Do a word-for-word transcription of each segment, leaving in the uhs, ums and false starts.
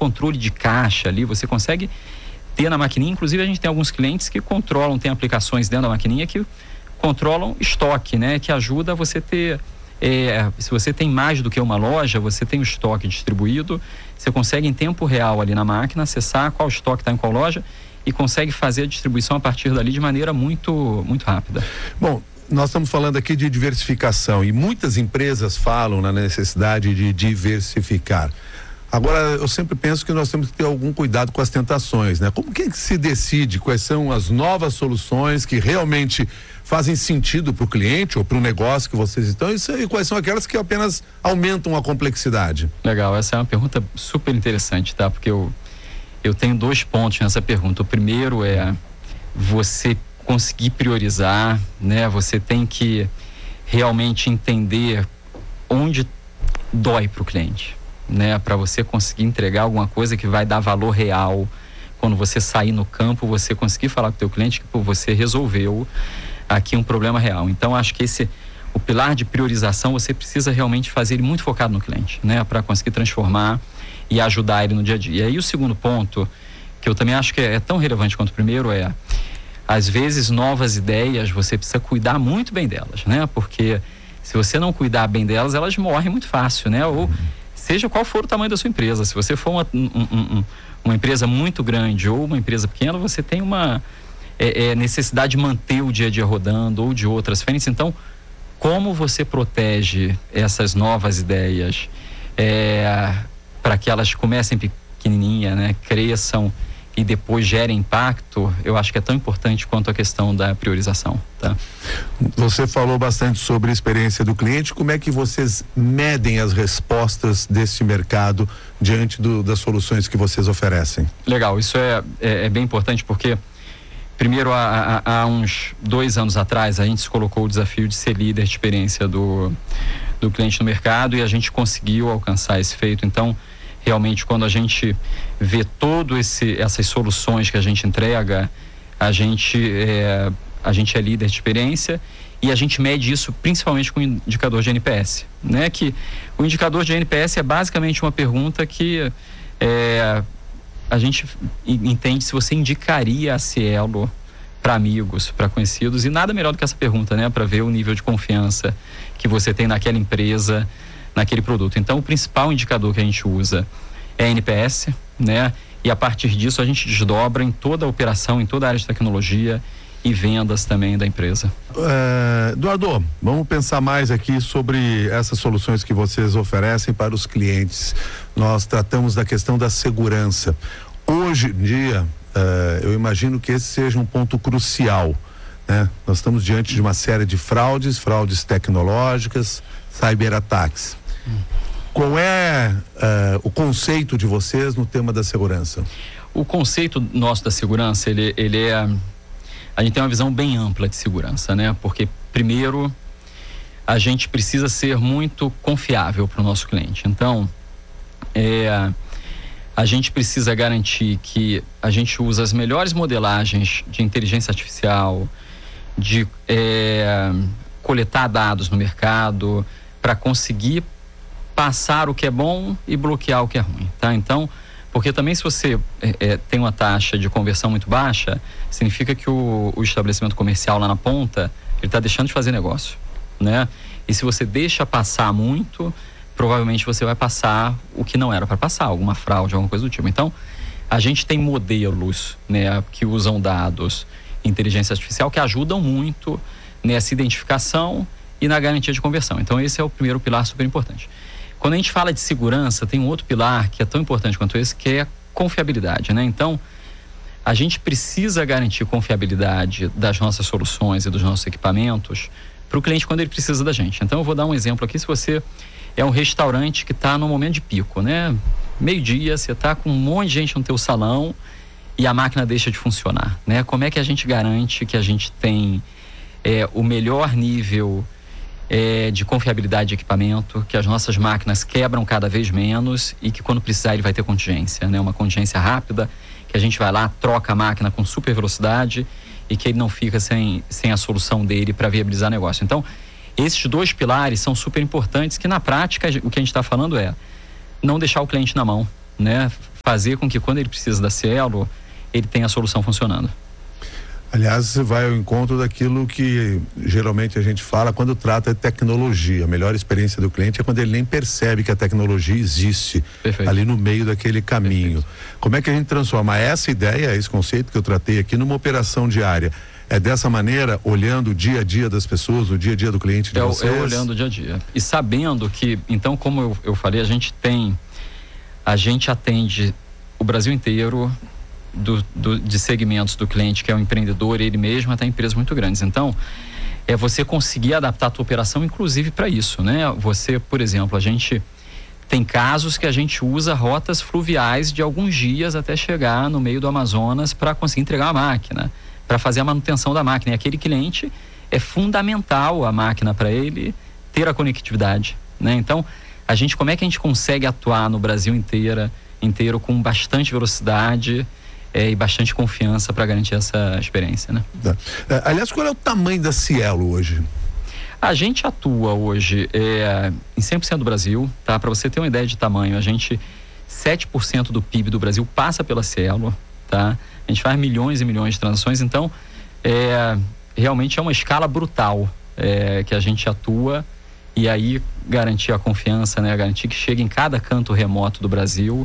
controle de caixa ali, você consegue ter na maquininha. Inclusive a gente tem alguns clientes que controlam, tem aplicações dentro da maquininha que controlam estoque, né? Que ajuda você ter, é, se você tem mais do que uma loja, você tem o estoque distribuído, você consegue em tempo real ali na máquina acessar qual estoque está em qual loja e consegue fazer a distribuição a partir dali de maneira muito, muito rápida. Bom, nós estamos falando aqui de diversificação e muitas empresas falam na necessidade de diversificar. Agora, eu sempre penso que nós temos que ter algum cuidado com as tentações, né? Como que se decide quais são as novas soluções que realmente fazem sentido para o cliente ou para o negócio que vocês estão, e quais são aquelas que apenas aumentam a complexidade? Legal, essa é uma pergunta super interessante, tá? Porque eu, eu tenho dois pontos nessa pergunta. O primeiro é você conseguir priorizar, né? Você tem que realmente entender onde dói para o cliente, né? Para você conseguir entregar alguma coisa que vai dar valor real. Quando você sair no campo, você conseguir falar com o teu cliente que pô, você resolveu aqui um problema real. Então, acho que esse, o pilar de priorização, você precisa realmente fazer ele muito focado no cliente, né? Para conseguir transformar e ajudar ele no dia a dia. E aí o segundo ponto, que eu também acho que é, é tão relevante quanto o primeiro, é às vezes novas ideias, você precisa cuidar muito bem delas, né? Porque se você não cuidar bem delas, elas morrem muito fácil, né? Ou seja qual for o tamanho da sua empresa, se você for uma, um, um, uma empresa muito grande ou uma empresa pequena, você tem uma é, é, necessidade de manter o dia a dia rodando ou de outras frentes. Então, como você protege essas novas ideias é, para que elas comecem pequenininha, né, cresçam e depois gerem impacto, eu acho que é tão importante quanto a questão da priorização, tá? Você falou bastante sobre a experiência do cliente. Como é que vocês medem as respostas desse mercado diante do, das soluções que vocês oferecem? Legal, isso é, é, é bem importante porque primeiro, há, há, há uns dois anos atrás, a gente se colocou o desafio de ser líder de experiência do, do cliente no mercado e a gente conseguiu alcançar esse feito. Então, realmente, quando a gente vê todo esse essas soluções que a gente entrega, a gente é, a gente é líder de experiência e a gente mede isso principalmente com o indicador de N P S, né? Que o indicador de N P S é basicamente uma pergunta que é, a gente entende se você indicaria a Cielo para amigos, para conhecidos, e nada melhor do que essa pergunta, né? Para ver o nível de confiança que você tem naquela empresa, naquele produto. Então, o principal indicador que a gente usa é N P S, né? E a partir disso a gente desdobra em toda a operação, em toda a área de tecnologia e vendas também da empresa. É, Eduardo, vamos pensar mais aqui sobre essas soluções que vocês oferecem para os clientes. Nós tratamos da questão da segurança. Hoje em dia, é, eu imagino que esse seja um ponto crucial, né? Nós estamos diante de uma série de fraudes, fraudes tecnológicas, cyberataques. Hum. Qual é uh, o conceito de vocês no tema da segurança? O conceito nosso da segurança, ele, ele é... A gente tem uma visão bem ampla de segurança, né? Porque, primeiro, a gente precisa ser muito confiável para o nosso cliente. Então, é, a gente precisa garantir que a gente usa as melhores modelagens de inteligência artificial, de é, coletar dados no mercado, para conseguir passar o que é bom e bloquear o que é ruim, tá? Então, porque também se você é, é, tem uma taxa de conversão muito baixa, significa que o, o estabelecimento comercial lá na ponta, ele está deixando de fazer negócio, né? E se você deixa passar muito, provavelmente você vai passar o que não era para passar, alguma fraude, alguma coisa do tipo. Então, a gente tem modelos, né, que usam dados, inteligência artificial, que ajudam muito nessa identificação e na garantia de conversão. Então, esse é o primeiro pilar super importante. Quando a gente fala de segurança, tem um outro pilar que é tão importante quanto esse, que é confiabilidade, né? Então, a gente precisa garantir confiabilidade das nossas soluções e dos nossos equipamentos para o cliente quando ele precisa da gente. Então, eu vou dar um exemplo aqui. Se você é um restaurante que está no momento de pico, né? Meio-dia, você está com um monte de gente no teu salão e a máquina deixa de funcionar, né? Como é que a gente garante que a gente tem é, o melhor nível É, de confiabilidade de equipamento, que as nossas máquinas quebram cada vez menos e que quando precisar ele vai ter contingência, né? Uma contingência rápida, que a gente vai lá, troca a máquina com super velocidade e que ele não fica sem, sem a solução dele para viabilizar o negócio. Então, esses dois pilares são super importantes, que na prática o que a gente está falando é não deixar o cliente na mão, né? fazer com que quando ele precisa da Cielo, ele tenha a solução funcionando. Aliás, você vai ao encontro daquilo que geralmente a gente fala quando trata de tecnologia. A melhor experiência do cliente é quando ele nem percebe que a tecnologia existe. Perfeito. Ali no meio daquele caminho. Perfeito. Como é que a gente transforma essa ideia, esse conceito que eu tratei aqui, numa operação diária? É dessa maneira, olhando o dia a dia das pessoas, o dia a dia do cliente de é, vocês? É olhando o dia a dia. E sabendo que, então, como eu, eu falei, a gente tem, a gente atende o Brasil inteiro, Do, do, de segmentos do cliente, que é o empreendedor, ele mesmo, até empresas muito grandes. Então, é você conseguir adaptar a tua operação, inclusive para isso, né? Você, por exemplo, a gente tem casos que a gente usa rotas fluviais de alguns dias até chegar no meio do Amazonas para conseguir entregar a máquina, para fazer a manutenção da máquina. E aquele cliente é fundamental a máquina para ele ter a conectividade, né? Então, a gente, como é que a gente consegue atuar no Brasil inteira, inteiro com bastante velocidade É, e bastante confiança para garantir essa experiência, né? É, aliás, qual é o tamanho da Cielo hoje? A gente atua hoje é, em cem por cento do Brasil, tá? Para você ter uma ideia de tamanho, a gente, sete por cento do P I B do Brasil passa pela Cielo, tá? A gente faz milhões e milhões de transações, então, é, realmente é uma escala brutal é, que a gente atua, e aí garantir a confiança, né? Garantir que chegue em cada canto remoto do Brasil,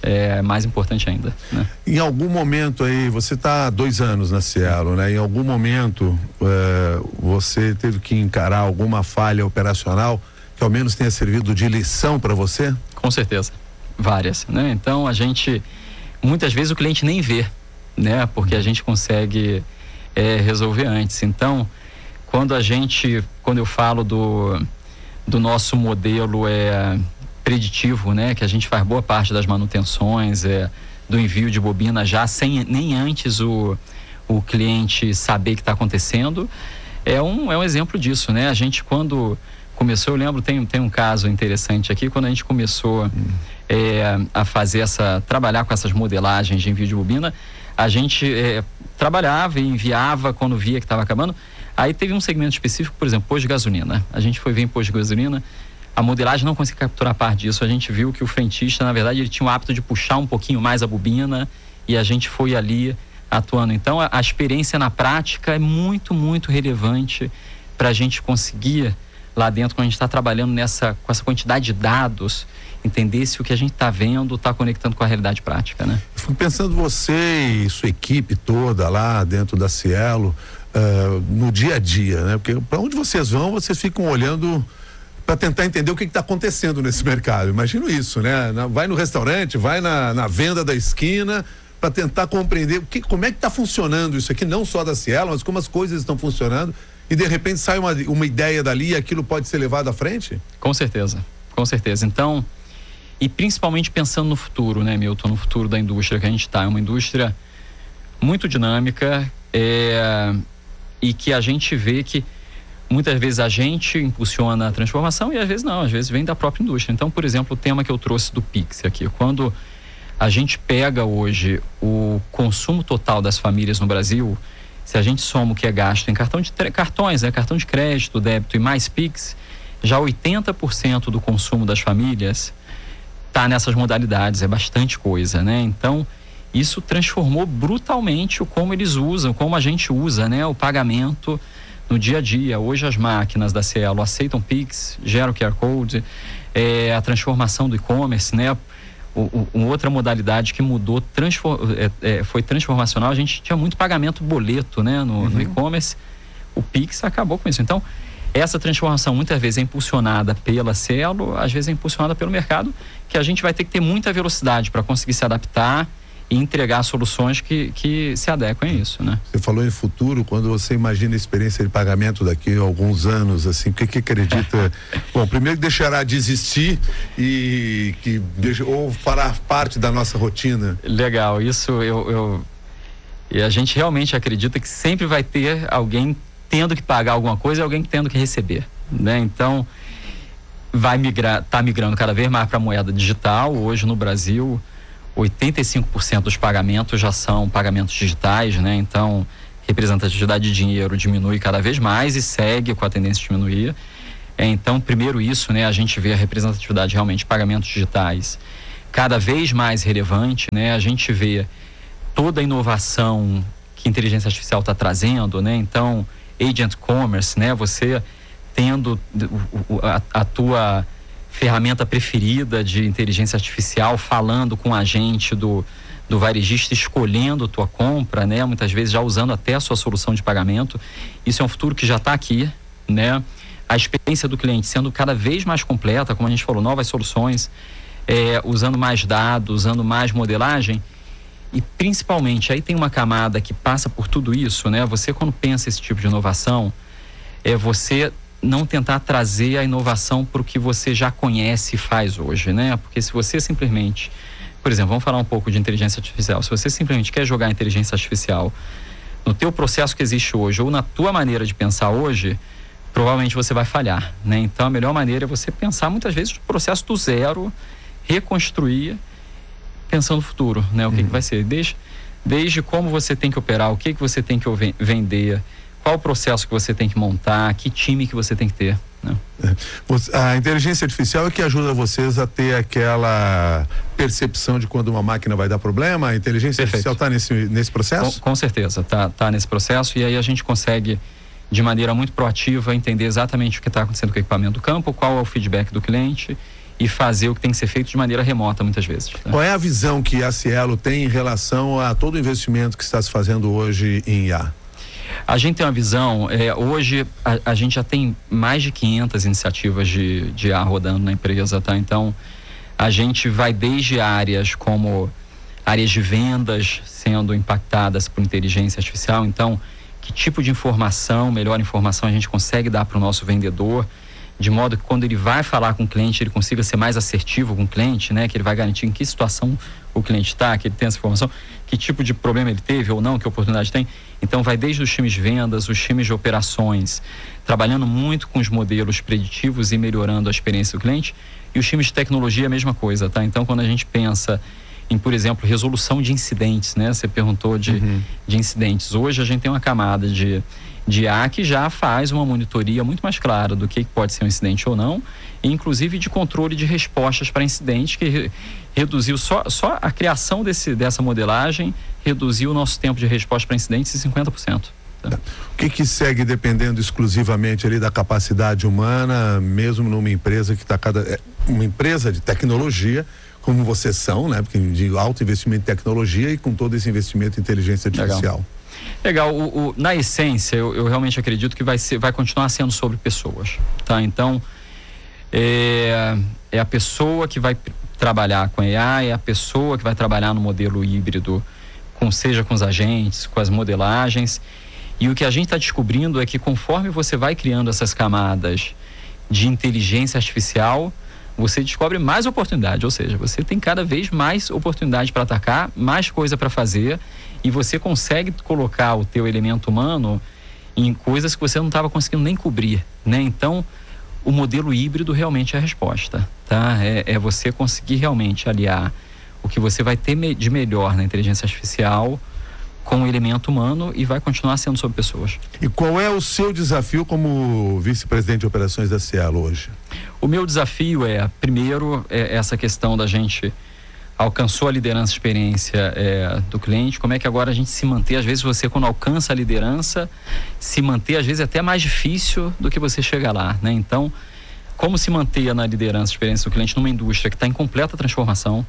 é mais importante ainda, né? Em algum momento aí, você está há dois anos na Cielo, né? Em algum momento é, você teve que encarar alguma falha operacional que ao menos tenha servido de lição para você? Com certeza, várias, né? Então a gente, muitas vezes o cliente nem vê, né? Porque a gente consegue é, resolver antes. Então, quando a gente, quando eu falo do, do nosso modelo é preditivo, né, que a gente faz boa parte das manutenções, é, do envio de bobina já sem nem antes o, o cliente saber que está acontecendo, é um, é um exemplo disso, né? A gente, quando começou, eu lembro, tem, tem um caso interessante aqui, quando a gente começou hum. é, a fazer essa, trabalhar com essas modelagens de envio de bobina, a gente é, trabalhava e enviava quando via que estava acabando. Aí teve um segmento específico, por exemplo, posto de gasolina. A gente foi ver em posto de gasolina, a modelagem não conseguia capturar parte disso. A gente viu que o frentista, na verdade, ele tinha o hábito de puxar um pouquinho mais a bobina, e a gente foi ali atuando. Então, a, a experiência na prática é muito, muito relevante para a gente conseguir, lá dentro, quando a gente está trabalhando nessa, com essa quantidade de dados, entender se o que a gente está vendo está conectando com a realidade prática, né? Eu fico pensando você e sua equipe toda lá dentro da Cielo, uh, no dia a dia, né? Porque para onde vocês vão, vocês ficam olhando para tentar entender o que está acontecendo nesse mercado. Imagino isso, né? Na, vai no restaurante, vai na, na venda da esquina, para tentar compreender o que, como é que está funcionando isso aqui, não só da Cielo, mas como as coisas estão funcionando, e de repente sai uma, uma ideia dali e aquilo pode ser levado à frente? Com certeza, com certeza. Então, e principalmente pensando no futuro, né, Milton, no futuro da indústria que a gente está, é uma indústria muito dinâmica, é, e que a gente vê que muitas vezes a gente impulsiona a transformação e às vezes não, às vezes vem da própria indústria. Então, por exemplo, o tema que eu trouxe do Pix aqui, quando a gente pega hoje o consumo total das famílias no Brasil, se a gente soma o que é gasto em cartão de cartões, né, cartão de crédito, débito e mais Pix, já oitenta por cento do consumo das famílias está nessas modalidades, é bastante coisa, né? Então, isso transformou brutalmente o como eles usam, como a gente usa, né, o pagamento no dia a dia. Hoje as máquinas da Cielo aceitam Pix, geram Q R Code, é, a transformação do e-commerce, né? O, o, uma outra modalidade que mudou, transform, é, é, foi transformacional. A gente tinha muito pagamento boleto, né, no, uhum. no e-commerce. O Pix acabou com isso. Então, essa transformação muitas vezes é impulsionada pela Cielo, às vezes é impulsionada pelo mercado, que a gente vai ter que ter muita velocidade para conseguir se adaptar e entregar soluções que, que se adequem a isso, né? Você falou em futuro, quando você imagina a experiência de pagamento daqui a alguns anos, assim, o que que acredita? Bom, primeiro que deixará de existir e que deixa, ou fará parte da nossa rotina? Legal, isso eu, eu e a gente realmente acredita que sempre vai ter alguém tendo que pagar alguma coisa e alguém tendo que receber, né? Então, vai migrar, tá migrando cada vez mais para a moeda digital. Hoje no Brasil, oitenta e cinco por cento dos pagamentos já são pagamentos digitais, né? Então, representatividade de dinheiro diminui cada vez mais e segue com a tendência de diminuir. É, então, primeiro isso, né? A gente vê a representatividade realmente de pagamentos digitais cada vez mais relevante, né? A gente vê toda a inovação que a inteligência artificial está trazendo, né? Então, Agent Commerce, né? Você tendo a, a tua ferramenta preferida de inteligência artificial falando com a gente do, do varejista, escolhendo tua compra, né? Muitas vezes já usando até a sua solução de pagamento. Isso é um futuro que já está aqui, né? A experiência do cliente sendo cada vez mais completa, como a gente falou, novas soluções, é, usando mais dados, usando mais modelagem. E principalmente, aí tem uma camada que passa por tudo isso, né? Você, quando pensa esse tipo de inovação, é você não tentar trazer a inovação para o que você já conhece e faz hoje, né? Porque se você simplesmente, por exemplo, vamos falar um pouco de inteligência artificial. Se você simplesmente quer jogar inteligência artificial no teu processo que existe hoje ou na tua maneira de pensar hoje, provavelmente você vai falhar, né? Então a melhor maneira é você pensar muitas vezes o processo do zero, reconstruir, pensando no futuro, né? O que, uhum. que vai ser, desde, desde como você tem que operar, o que, que você tem que vender, qual o processo que você tem que montar, que time que você tem que ter, né? É. A inteligência artificial é que ajuda vocês a ter aquela percepção de quando uma máquina vai dar problema. A inteligência Perfeito. Artificial está nesse, nesse processo? Com, com certeza, está tá nesse processo, e aí a gente consegue, de maneira muito proativa, entender exatamente o que está acontecendo com o equipamento do campo, qual é o feedback do cliente e fazer o que tem que ser feito de maneira remota muitas vezes. Tá? Qual é a visão que a Cielo tem em relação a todo o investimento que está se fazendo hoje em I A? A gente tem uma visão, é, hoje a, a gente já tem mais de quinhentas iniciativas de, de I A rodando na empresa, tá? Então a gente vai desde áreas como áreas de vendas sendo impactadas por inteligência artificial. Então, que tipo de informação, melhor informação a gente consegue dar para o nosso vendedor, de modo que quando ele vai falar com o cliente, ele consiga ser mais assertivo com o cliente, né? Que ele vai garantir em que situação o cliente está, que ele tem essa informação, que tipo de problema ele teve ou não, que oportunidade tem. Então vai desde os times de vendas, os times de operações, trabalhando muito com os modelos preditivos e melhorando a experiência do cliente, e os times de tecnologia a mesma coisa, tá? Então quando a gente pensa em, por exemplo, resolução de incidentes, né? Você perguntou de, uhum. de incidentes. Hoje a gente tem uma camada de de I A que já faz uma monitoria muito mais clara do que pode ser um incidente ou não, e inclusive de controle de respostas para incidentes, que re, reduziu só, só a criação desse, dessa modelagem reduziu o nosso tempo de resposta para incidentes em cinquenta por cento. Tá? O que que segue dependendo exclusivamente ali da capacidade humana, mesmo numa empresa que está cada uma empresa de tecnologia, como vocês são, né? Porque de alto investimento em tecnologia e com todo esse investimento em inteligência artificial. Legal. Legal, o, o, na essência eu, eu realmente acredito que vai, ser, vai continuar sendo sobre pessoas, tá? Então é, é a pessoa que vai trabalhar com A I, é a pessoa que vai trabalhar no modelo híbrido, com, seja com os agentes, com as modelagens, e o que a gente está descobrindo é que conforme você vai criando essas camadas de inteligência artificial, você descobre mais oportunidade, ou seja, você tem cada vez mais oportunidade para atacar, mais coisa para fazer, e você consegue colocar o teu elemento humano em coisas que você não estava conseguindo nem cobrir, né? Então, o modelo híbrido realmente é a resposta, tá? É, é você conseguir realmente aliar o que você vai ter de melhor na inteligência artificial com o elemento humano, e vai continuar sendo sobre pessoas. E qual é o seu desafio como vice-presidente de operações da Cielo hoje? O meu desafio é, primeiro, é essa questão da gente alcançou a liderança, a experiência é, do cliente, como é que agora a gente se manter, às vezes você quando alcança a liderança, se manter às vezes é até mais difícil do que você chegar lá, né? Então, como se manter na liderança, a experiência do cliente numa indústria que está em completa transformação,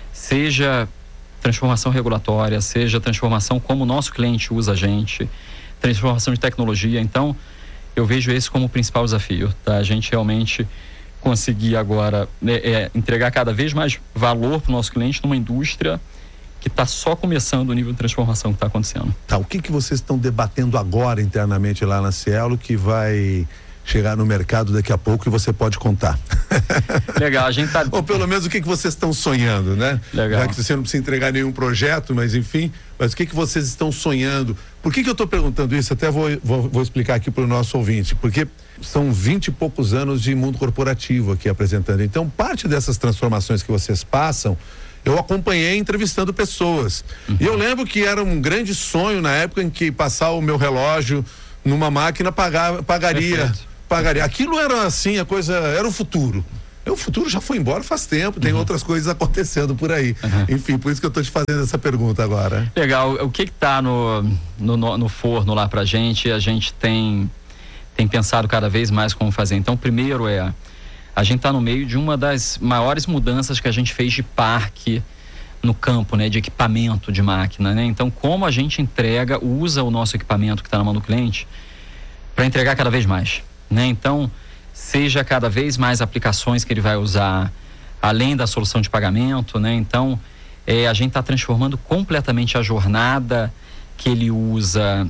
seja transformação regulatória, seja transformação como o nosso cliente usa a gente, transformação de tecnologia. Então, eu vejo esse como o principal desafio, tá? A gente realmente conseguir agora né, é, entregar cada vez mais valor para o nosso cliente numa indústria que está só começando o nível de transformação que está acontecendo. Tá, o que que vocês estão debatendo agora internamente lá na Cielo que vai chegar no mercado daqui a pouco e você pode contar? Legal, a gente tá... Ou pelo menos o que que vocês estão sonhando, né? Legal. Já que você não precisa entregar nenhum projeto, mas enfim, mas o que que vocês estão sonhando? Por que que eu estou perguntando isso? Até vou, vou, vou explicar aqui para o nosso ouvinte, porque são vinte e poucos anos de mundo corporativo aqui apresentando. Então, parte dessas transformações que vocês passam, eu acompanhei entrevistando pessoas. Uhum. E eu lembro que era um grande sonho na época em que passar o meu relógio numa máquina pagar, pagaria, Perfeito. pagaria. Aquilo era assim, a coisa, era o futuro. O futuro já foi embora faz tempo, tem uhum. outras coisas acontecendo por aí. Uhum. Enfim, por isso que eu estou te fazendo essa pergunta agora. Legal. O que está no, no, no forno lá pra gente? A gente tem, tem pensado cada vez mais como fazer. Então, primeiro é, a gente está no meio de uma das maiores mudanças que a gente fez de parque no campo, né? De equipamento de máquina, né? Então, como a gente entrega, usa o nosso equipamento que está na mão do cliente para entregar cada vez mais, né? Então, seja cada vez mais aplicações que ele vai usar, além da solução de pagamento, né? Então, é, a gente está transformando completamente a jornada que ele usa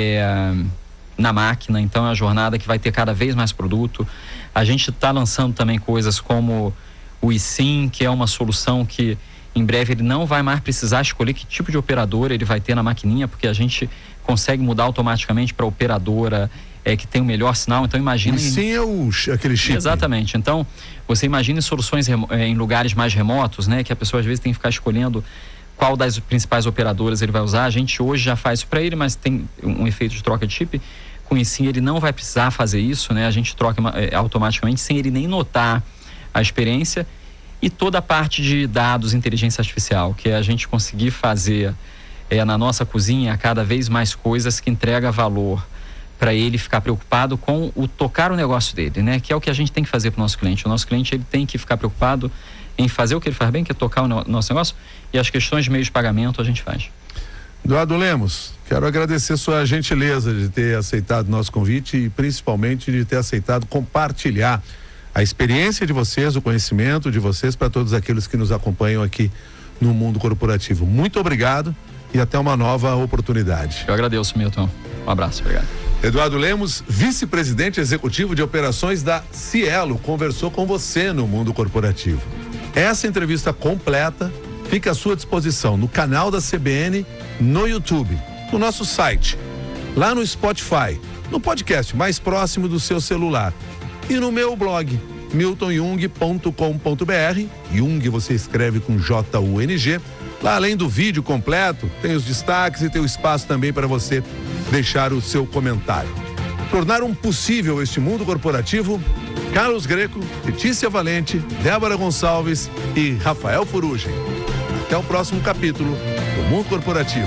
é, na máquina. Então, é uma jornada que vai ter cada vez mais produto. A gente está lançando também coisas como o eSIM, que é uma solução que em breve ele não vai mais precisar escolher que tipo de operadora ele vai ter na maquininha, porque a gente consegue mudar automaticamente para a operadora é, que tem o melhor sinal. Então imagina... Sim, é o, aquele chip. Exatamente. Então você imagina soluções remo... é, em lugares mais remotos, né? Que a pessoa às vezes tem que ficar escolhendo qual das principais operadoras ele vai usar. A gente hoje já faz isso para ele, mas tem um efeito de troca de chip. Com isso ele não vai precisar fazer isso, né? A gente troca é, automaticamente sem ele nem notar a experiência. E toda a parte de dados, inteligência artificial, que é a gente conseguir fazer é, na nossa cozinha cada vez mais coisas que entrega valor para ele ficar preocupado com o tocar o negócio dele, né? Que é o que a gente tem que fazer para o nosso cliente. O nosso cliente ele tem que ficar preocupado em fazer o que ele faz bem, que é tocar o no- nosso negócio, e as questões de meio de pagamento a gente faz. Eduardo Lemos, quero agradecer sua gentileza de ter aceitado o nosso convite e principalmente de ter aceitado compartilhar a experiência de vocês, o conhecimento de vocês para todos aqueles que nos acompanham aqui no Mundo Corporativo. Muito obrigado e até uma nova oportunidade. Eu agradeço, Milton. Um abraço, obrigado. Eduardo Lemos, vice-presidente executivo de operações da Cielo, conversou com você no Mundo Corporativo. Essa entrevista completa fica à sua disposição no canal da C B N, no YouTube, no nosso site, lá no Spotify, no podcast mais próximo do seu celular. E no meu blog, milton jung ponto com ponto b r. Jung você escreve com J U N G. Lá, além do vídeo completo, tem os destaques e tem o espaço também para você deixar o seu comentário. Tornaram possível este mundo corporativo Carlos Greco, Letícia Valente, Débora Gonçalves e Rafael Furugem. Até o próximo capítulo do Mundo Corporativo.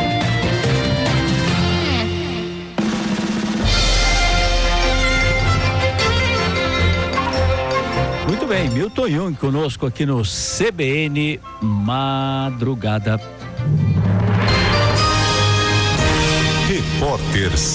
Muito bem, Milton Jung conosco aqui no C B N Madrugada. Repórter